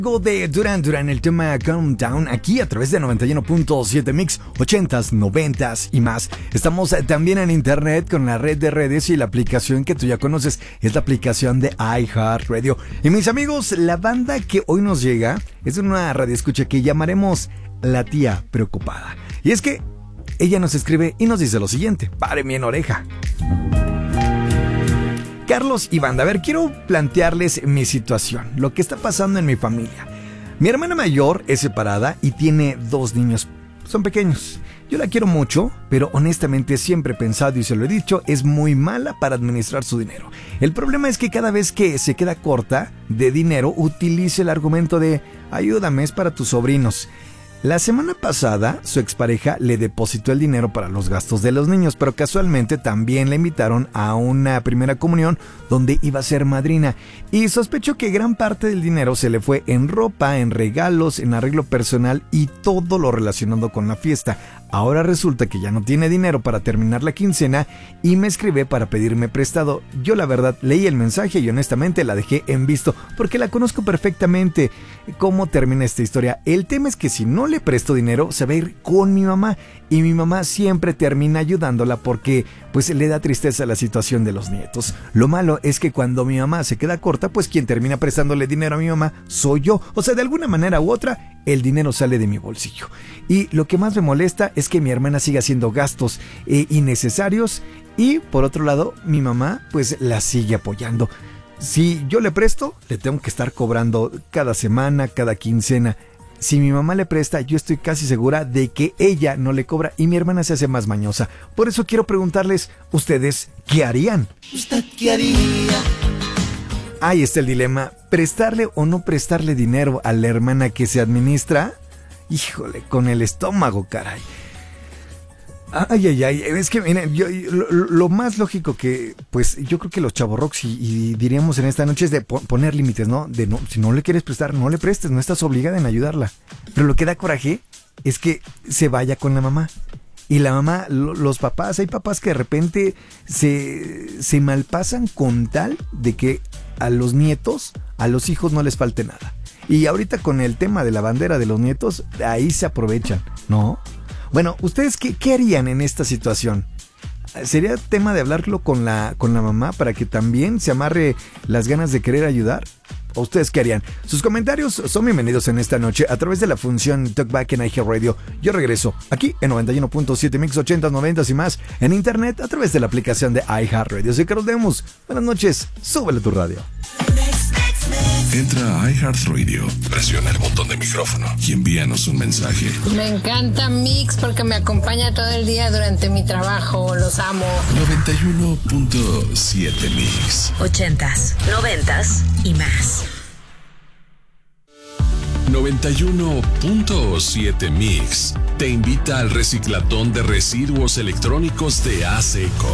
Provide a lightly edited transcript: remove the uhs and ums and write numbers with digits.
De Duran Duran, el tema Calm Down, aquí a través de 91.7 Mix, 80s, 90s y más. Estamos también en internet con la red de redes y la aplicación que tú ya conoces, es la aplicación de iHeartRadio. Y mis amigos, la banda que hoy nos llega es una radioescucha que llamaremos La Tía Preocupada. Y es que ella nos escribe y nos dice lo siguiente, paren bien oreja. Carlos y banda, a ver, quiero plantearles mi situación, lo que está pasando en mi familia. Mi hermana mayor es separada y tiene 2 niños, son pequeños. Yo la quiero mucho, pero honestamente siempre he pensado y se lo he dicho, es muy mala para administrar su dinero. El problema es que cada vez que se queda corta de dinero, utiliza el argumento de ayúdame, es para tus sobrinos. La semana pasada, su expareja le depositó el dinero para los gastos de los niños, pero casualmente también la invitaron a una primera comunión donde iba a ser madrina. Y sospecho que gran parte del dinero se le fue en ropa, en regalos, en arreglo personal y todo lo relacionado con la fiesta. Ahora resulta que ya no tiene dinero para terminar la quincena y me escribe para pedirme prestado. Yo la verdad leí el mensaje y honestamente la dejé en visto porque la conozco perfectamente. ¿Cómo termina esta historia? El tema es que si no le presto dinero se va a ir con mi mamá y mi mamá siempre termina ayudándola porque pues le da tristeza la situación de los nietos. Lo malo es que cuando mi mamá se queda corta, pues quien termina prestándole dinero a mi mamá soy yo. O sea, de alguna manera u otra, el dinero sale de mi bolsillo. Y lo que más me molesta es que mi hermana siga haciendo gastos innecesarios y por otro lado, mi mamá pues la sigue apoyando. Si yo le presto, le tengo que estar cobrando cada semana, cada quincena. Si mi mamá le presta, yo estoy casi segura de que ella no le cobra y mi hermana se hace más mañosa. Por eso quiero preguntarles, ¿ustedes qué harían? ¿Usted qué haría? Ahí está el dilema, ¿prestarle o no prestarle dinero a la hermana que se administra? Híjole, con el estómago, caray. Ay, es que miren, lo más lógico que, pues yo creo que los chavorrocs y diríamos en esta noche es de poner límites, ¿no? De no, si no le quieres prestar, no le prestes, no estás obligada en ayudarla. Pero lo que da coraje es que se vaya con la mamá. Y la mamá, los papás, hay papás que de repente se malpasan con tal de que a los nietos, a los hijos no les falte nada. Y ahorita con el tema de la bandera de los nietos, ahí se aprovechan, ¿no? Bueno, ¿ustedes qué harían en esta situación? ¿Sería tema de hablarlo con la mamá para que también se amarre las ganas de querer ayudar? ¿O ustedes qué harían? Sus comentarios son bienvenidos en esta noche a través de la función Talkback en iHeartRadio. Yo regreso aquí en 91.7 Mix 80s, 90s y más en internet a través de la aplicación de iHeartRadio. Soy Carlos Demus. Buenas noches. Súbele tu radio. Entra a iHeartRadio, presiona el botón de micrófono y envíanos un mensaje. Me encanta Mix porque me acompaña todo el día durante mi trabajo. Los amo. 91.7 Mix. 80s, 90s y más. 91.7 Mix te invita al reciclatón de residuos electrónicos de ASECO.